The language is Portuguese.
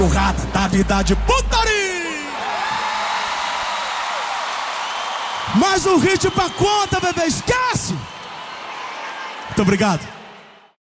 Porrada da vida de putaria. Mais um hit pra conta, bebê, esquece. Muito obrigado.